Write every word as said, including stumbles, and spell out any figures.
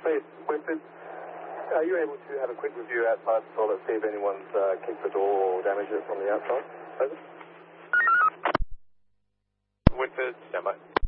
Please, Whitford, are you able to have a quick review outside the toilet, see if anyone's uh, kicked the door or damaged it from the outside? Over. Whitford, stand by.